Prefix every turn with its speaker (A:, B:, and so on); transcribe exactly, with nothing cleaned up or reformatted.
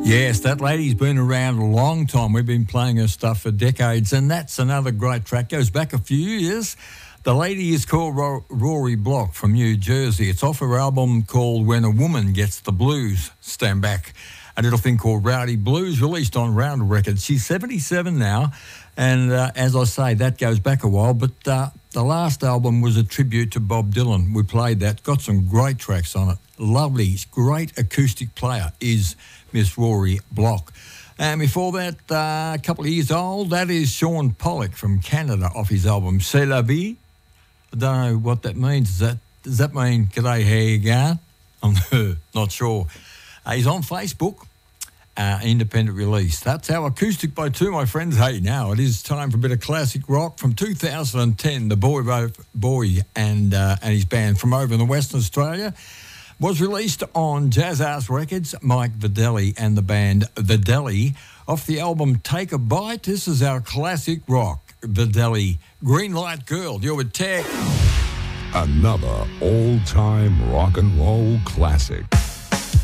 A: Yes, that lady's been around a long time. We've been playing her stuff for decades, and that's another great track. Goes back a few years. The lady is called Ro- Rory Block from New Jersey. It's off her album called When a Woman Gets the Blues. Stand back. A little thing called Rowdy Blues, released on Round Records. She's seventy-seven now, and uh, as I say, that goes back a while, but uh, the last album was a tribute to Bob Dylan. We played that, got some great tracks on it. Lovely, great acoustic player is Miss Rory Block. And before that, uh, a couple of years old, that is Sean Pollock from Canada off his album C'est la vie. I don't know what that means. Does that, does that mean, g'day, how you going? I'm not sure. Uh, he's on Facebook, uh, independent release. That's our acoustic by two, my friends. Hey, now it is time for a bit of classic rock from two thousand ten. The Boy Boy and, uh, and his band from over in the Western Australia was released on Jazz House Records. Mike Videlli and the band Videlli off the album Take a Bite. This is our classic rock. Videlli, Green Light Girl. You're with Tech.
B: Another old-time rock and roll classic.